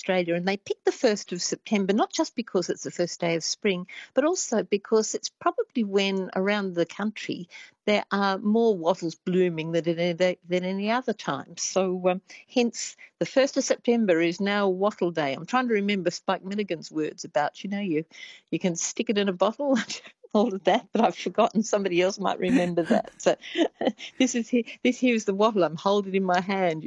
Australia, and they pick the 1st of September, not just because it's the first day of spring, but also because it's probably when around the country there are more wattles blooming than any other time. So hence the 1st of September is now Wattle Day. I'm trying to remember Spike Milligan's words about, you can stick it in a bottle, all of that, but I've forgotten. Somebody else might remember that. So this here is the wattle. I'm holding in my hand.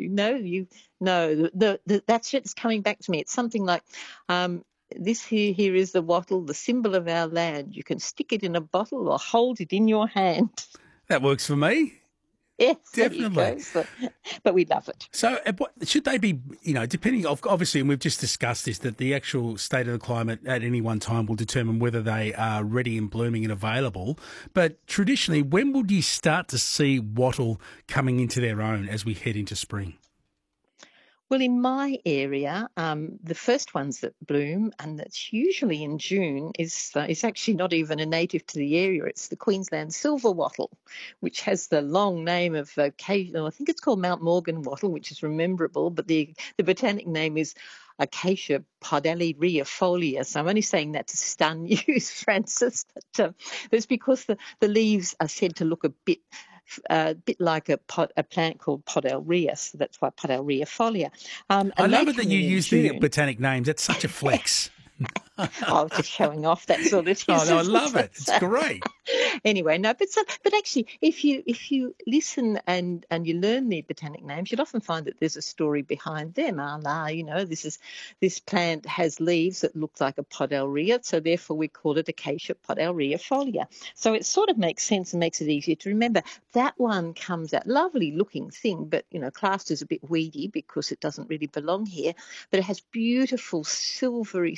That's it. It's coming back to me. It's something like, this here is the wattle, the symbol of our land. You can stick it in a bottle or hold it in your hand. That works for me. Yes, Definitely. There you go. But we love it. So should they be, depending, obviously, and we've just discussed this, that the actual state of the climate at any one time will determine whether they are ready and blooming and available. But traditionally, when would you start to see wattle coming into their own as we head into spring? Well, in my area, the first ones that bloom, and that's usually in June, is actually not even a native to the area. It's the Queensland silver wattle, which has the long name of I think it's called Mount Morgan wattle, which is rememberable, but the botanic name is Acacia podaliriafolia. So I'm only saying that to stun you, Francis. But that's because the leaves are said to look a bit like a plant called Podalria, so that's why Podalriafolia. I love it that you use the botanic names. That's such a flex. I was just showing off. That's all it is. Oh, no, I love it. It's great. Anyway, no, but actually, if you listen and you learn the botanic names, you'll often find that there's a story behind them. This plant has leaves that look like a podalria, so therefore we call it Acacia podalriafolia. So it sort of makes sense and makes it easier to remember. That one comes out, lovely looking thing, but classed as a bit weedy because it doesn't really belong here. But it has beautiful silvery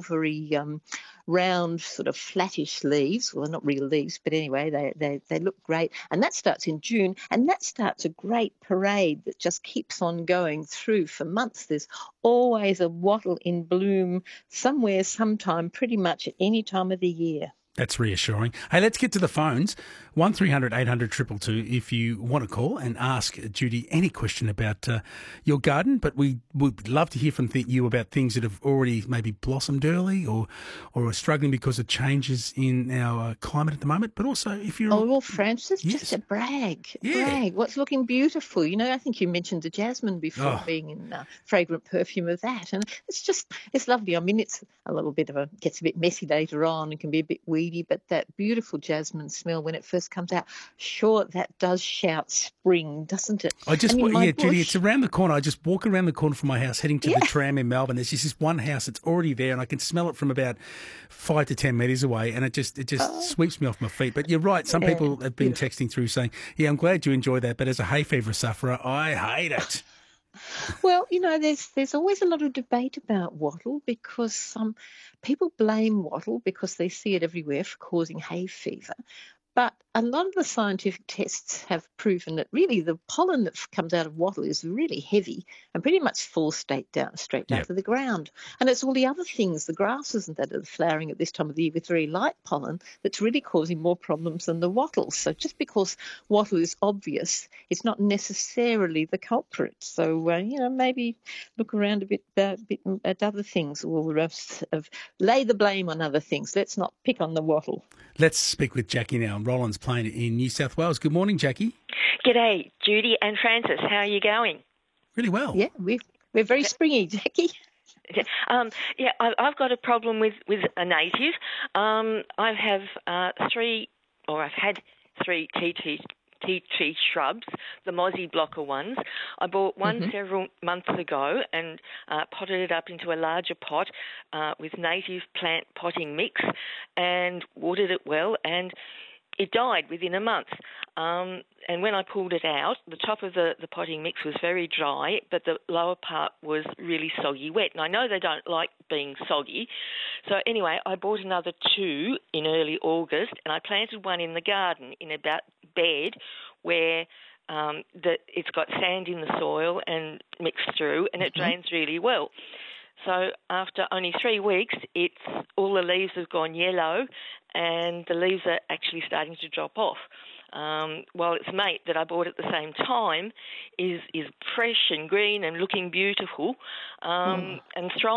round, sort of flattish leaves. Well, they're not real leaves, but anyway, they look great. And that starts in June, and that starts a great parade that just keeps on going through for months. There's always a wattle in bloom somewhere, sometime, pretty much at any time of the year. That's reassuring. Hey, let's get to the phones. 1300 800 222 if you want to call and ask Judy any question about your garden. But we would love to hear from you about things that have already maybe blossomed early or are struggling because of changes in our climate at the moment. But also if you're... Oh, well, Francis, yes. just a brag. Yeah. Brag. What's looking beautiful? I think you mentioned the jasmine before being in fragrant perfume of that. And it's lovely. I mean, it's a little bit gets a bit messy later on and can be a bit weedy, but that beautiful jasmine smell when it first comes out, sure, that does shout spring, doesn't it? Judy, it's around the corner. I just walk around the corner from my house heading to the tram in Melbourne. There's just this one house that's already there and I can smell it from about 5 to 10 metres away and it just sweeps me off my feet. But you're right, some people have been texting through saying, yeah, I'm glad you enjoy that, but as a hay fever sufferer, I hate it. Well, there's always a lot of debate about wattle because some people blame wattle because they see it everywhere for causing hay fever. But a lot of the scientific tests have proven that really the pollen that comes out of wattle is really heavy and pretty much falls straight down to the ground. And it's all the other things, the grasses that are flowering at this time of the year with very light pollen, that's really causing more problems than the wattle. So just because wattle is obvious, it's not necessarily the culprit. So, maybe look around a bit at other things or lay the blame on other things. Let's not pick on the wattle. Let's speak with Jackie now. Roland's Plain in New South Wales. Good morning, Jackie. G'day, Judy and Francis. How are you going? Really well. Yeah, we're very springy, Jackie. I've got a problem with a native. I've had three tea tree shrubs, the mozzie blocker ones. I bought one several months ago and potted it up into a larger pot with native plant potting mix and watered it well, and it died within a month. And when I pulled it out, the top of the potting mix was very dry, but the lower part was really soggy wet. And I know they don't like being soggy. So anyway, I bought another 2 in early August, and I planted one in the garden in a bed where it's got sand in the soil and mixed through, and it drains really well. So after only 3 weeks, all the leaves have gone yellow, and the leaves are actually starting to drop off. While its mate that I bought at the same time is fresh and green and looking beautiful and thriving.